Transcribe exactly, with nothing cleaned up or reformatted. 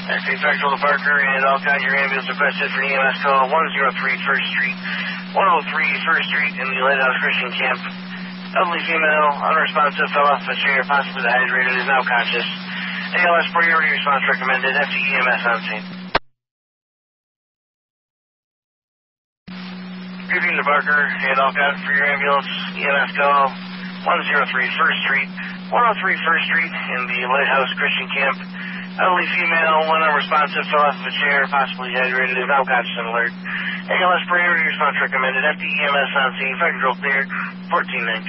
Acting Factual to Parker and Alcott, your ambulance requested for E M S call one oh three First Street, one oh three First Street in the Lighthouse Christian Camp. Elderly female, unresponsive, fell off the chair, possibly dehydrated, is now conscious. A L S priority response recommended. F T E M S on scene. Good evening to Parker and Alcott for your ambulance. E M S call one oh three First Street, one oh three First Street in the Lighthouse Christian Camp. Elderly female, when unresponsive, fell off of a chair, possibly dehydrated, is now conscious and alert. A L S priority response recommended. F T E M S on scene. Fire control clear. fourteen nineteen.